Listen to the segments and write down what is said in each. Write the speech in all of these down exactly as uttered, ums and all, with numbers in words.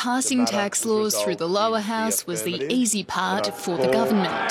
passing tax laws through the lower house was the easy part for the government.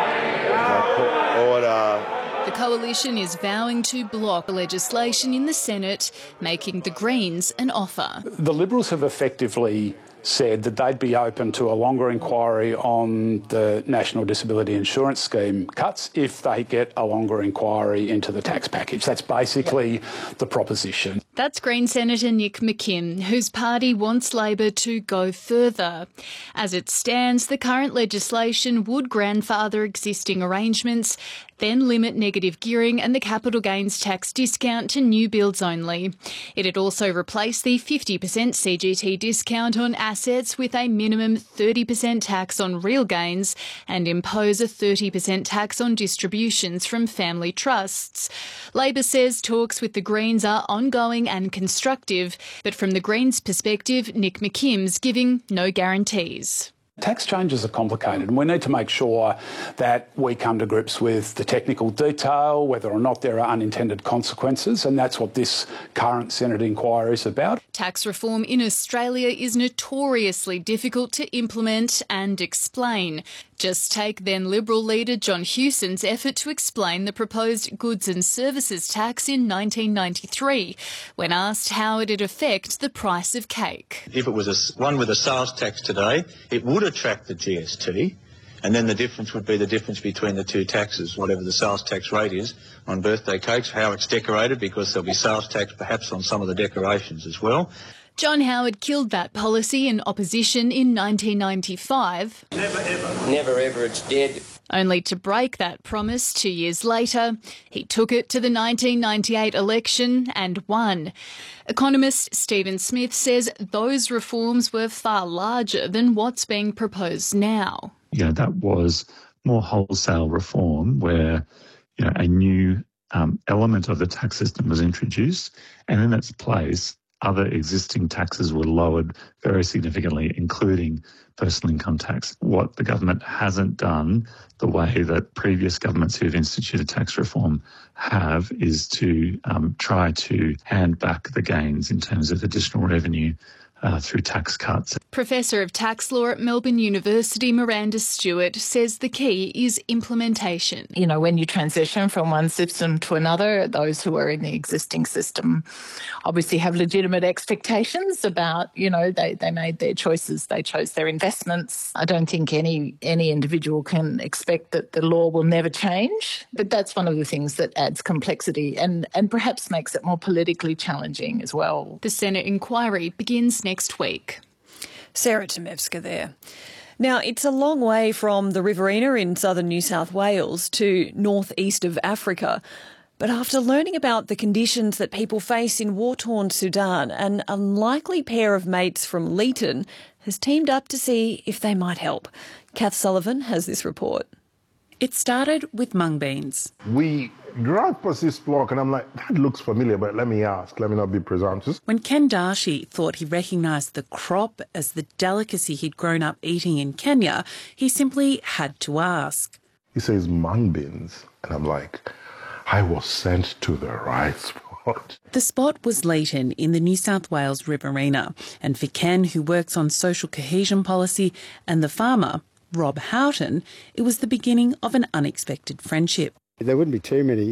The coalition is vowing to block the legislation in the Senate, making the Greens an offer. The Liberals have effectively said that they'd be open to a longer inquiry on the National Disability Insurance Scheme cuts if they get a longer inquiry into the tax package. That's basically the proposition. That's Green Senator Nick McKim, whose party wants Labor to go further. As it stands, the current legislation would grandfather existing arrangements, then limit negative gearing and the capital gains tax discount to new builds only. It'd also replace the fifty percent C G T discount on assets with a minimum thirty percent tax on real gains and impose a thirty percent tax on distributions from family trusts. Labor says talks with the Greens are ongoing and constructive, but from the Greens' perspective, Nick McKim's giving no guarantees. Tax changes are complicated and we need to make sure that we come to grips with the technical detail, whether or not there are unintended consequences, and that's what this current Senate inquiry is about. Tax reform in Australia is notoriously difficult to implement and explain. Just take then Liberal leader John Hewson's effort to explain the proposed goods and services tax in nineteen ninety-three, when asked how it'd affect the price of cake. If it was a, one with a sales tax today, it would attract the G S T, and then the difference would be the difference between the two taxes, whatever the sales tax rate is on birthday cakes, how it's decorated, because there'll be sales tax perhaps on some of the decorations as well. John Howard killed that policy in opposition in nineteen ninety-five. Never ever. Never ever, it's dead. Only to break that promise two years later. He took it to the nineteen ninety-eight election and won. Economist Stephen Smith says those reforms were far larger than what's being proposed now. You know, that was more wholesale reform where, you know, a new um, element of the tax system was introduced, and in its place, other existing taxes were lowered very significantly, including personal income tax. What the government hasn't done, the way that previous governments who have instituted tax reform have, is to um, try to hand back the gains in terms of additional revenue Uh, through tax cuts. Professor of Tax Law at Melbourne University, Miranda Stewart, says the key is implementation. You know, when you transition from one system to another, those who are in the existing system obviously have legitimate expectations about, you know, they, they made their choices, they chose their investments. I don't think any any individual can expect that the law will never change, but that's one of the things that adds complexity and, and perhaps makes it more politically challenging as well. The Senate inquiry begins next week. Sarah Tomevska there. Now, it's a long way from the Riverina in southern New South Wales to northeast of Africa. But after learning about the conditions that people face in war-torn Sudan, an unlikely pair of mates from Leeton has teamed up to see if they might help. Kath Sullivan has this report. It started with mung beans. We drive past this block and I'm like, that looks familiar, but let me ask, let me not be presumptuous. When Ken Darshi thought he recognised the crop as the delicacy he'd grown up eating in Kenya, he simply had to ask. He says mung beans, and I'm like, I was sent to the right spot. The spot was Leeton in the New South Wales Riverina, and for Ken, who works on social cohesion policy, and the farmer, Rob Houghton, it was the beginning of an unexpected friendship. There wouldn't be too many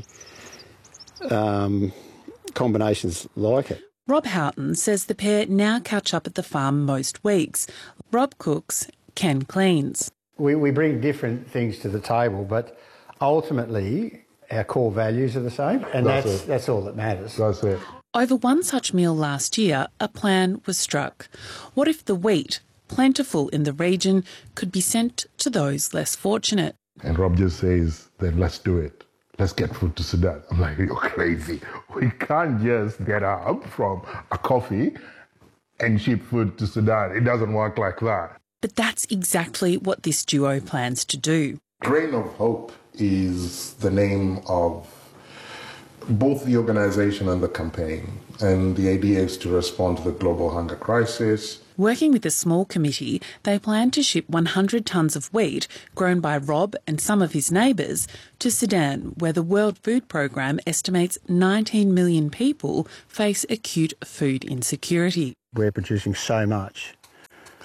um, combinations like it. Rob Houghton says the pair now catch up at the farm most weeks. Rob cooks, Ken cleans. We, we bring different things to the table, but ultimately our core values are the same, and that's that's, that's all that matters. That's it. Over one such meal last year, a plan was struck. What if the wheat, plentiful in the region, could be sent to those less fortunate? And Rob just says, then let's do it. Let's get food to Sudan. I'm like, you're crazy. We can't just get up from a coffee and ship food to Sudan. It doesn't work like that. But that's exactly what this duo plans to do. Grain of Hope is the name of both the organisation and the campaign. And the idea is to respond to the global hunger crisis. Working with a small committee, they plan to ship one hundred tonnes of wheat grown by Rob and some of his neighbours to Sudan, where the World Food Programme estimates nineteen million people face acute food insecurity. We're producing so much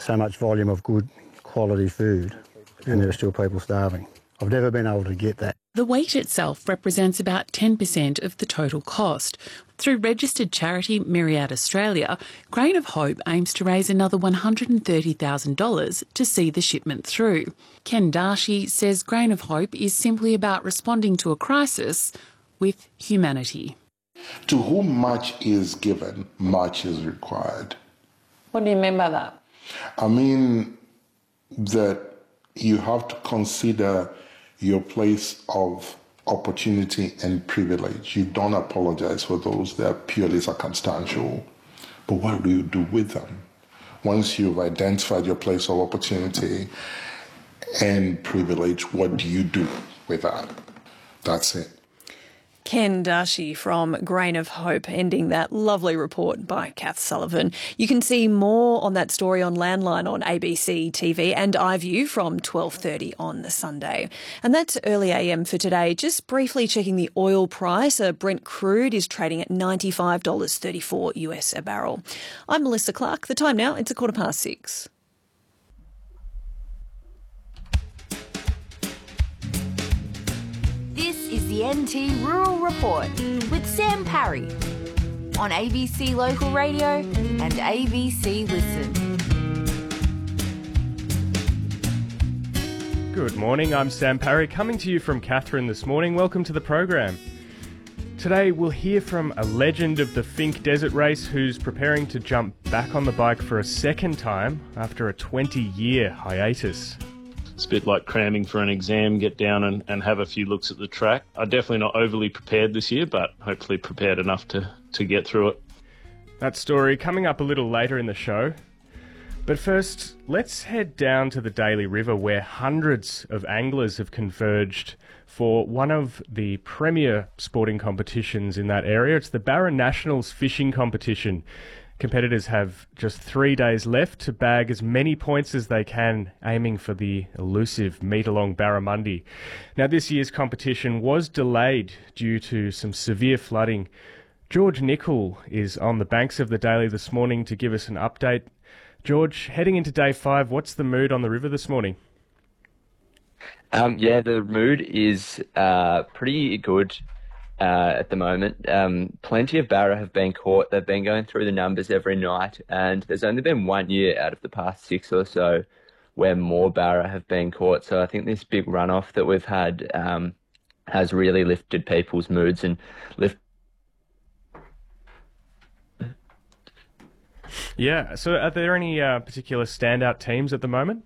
so much volume of good quality food, and there are still people starving. I've never been able to get that. The wheat itself represents about ten percent of the total cost. Through registered charity Myriad Australia, Grain of Hope aims to raise another one hundred thirty thousand dollars to see the shipment through. Ken Darshi says Grain of Hope is simply about responding to a crisis with humanity. To whom much is given, much is required. What do you mean by that? I mean that you have to consider your place of opportunity and privilege. You don't apologize for those that are purely circumstantial, but what do you do with them? Once you've identified your place of opportunity and privilege, what do you do with that? That's it. Ken Darshi from Grain of Hope, ending that lovely report by Kath Sullivan. You can see more on that story on Landline on A B C T V and iView from twelve thirty on the Sunday. And that's early A M for today. Just briefly checking the oil price. A Brent crude is trading at ninety-five dollars thirty-four US a barrel. I'm Melissa Clark. The time now, it's a quarter past six. Is the N T Rural Report with Sam Parry on A B C Local Radio and A B C Listen. Good morning, I'm Sam Parry, coming to you from Katherine this morning. Welcome to the program. Today we'll hear from a legend of the Finke Desert Race who's preparing to jump back on the bike for a second time after a twenty-year hiatus. It's a bit like cramming for an exam, get down and, and have a few looks at the track. I'm definitely not overly prepared this year, but hopefully prepared enough to, to get through it. That story coming up a little later in the show. But first, let's head down to the Daly River where hundreds of anglers have converged for one of the premier sporting competitions in that area. It's the Barra Nationals Fishing Competition. Competitors have just three days left to bag as many points as they can, aiming for the elusive metre-long barramundi. Now, this year's competition was delayed due to some severe flooding. George Nicol is on the banks of the Daly this morning to give us an update. George, heading into day five, what's the mood on the river this morning? Um, yeah, the mood is uh, pretty good. Uh, at the moment. Um, plenty of barra have been caught. They've been going through the numbers every night, and there's only been one year out of the past six or so where more barra have been caught. So I think this big runoff that we've had um, has really lifted people's moods and lift. Yeah. So are there any uh, particular standout teams at the moment?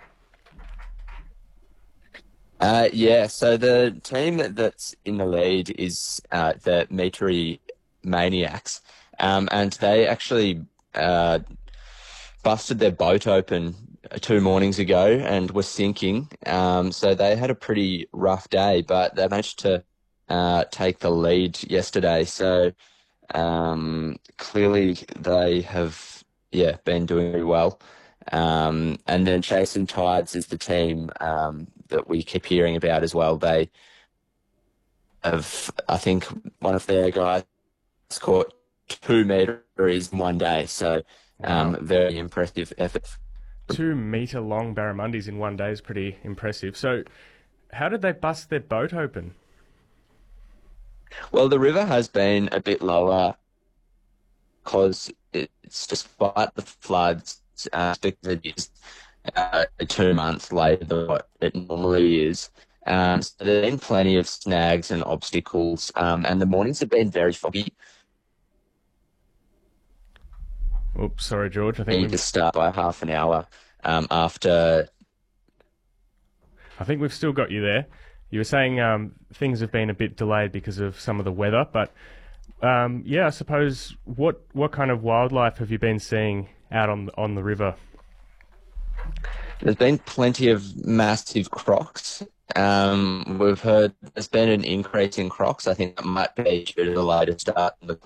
Uh, yeah, so the team that's in the lead is uh, the Metairie Maniacs, um, and they actually uh, busted their boat open two mornings ago and were sinking. Um, so they had a pretty rough day, but they managed to uh, take the lead yesterday. So um, clearly they have, yeah, been doing very well. Um, and then Chasing Tides is the team um, that we keep hearing about as well. They have, I think, one of their guys caught two metres in one day. So um, wow. Very impressive effort. Two metre long barramundis in one day is pretty impressive. So how did they bust their boat open? Well, the river has been a bit lower because it's despite the floods. Uh, because it is uh, two months later than what it normally is. Um, so there have been plenty of snags and obstacles, um, and the mornings have been very foggy. Oops, sorry, George. I think we need to start by half an hour um, after. I think we've still got you there. You were saying um, things have been a bit delayed because of some of the weather, but um, yeah, I suppose what what kind of wildlife have you been seeing out on on the river? There's been plenty of massive crocs. Um, we've heard there's been an increase in crocs. I think that might be due to the later start in the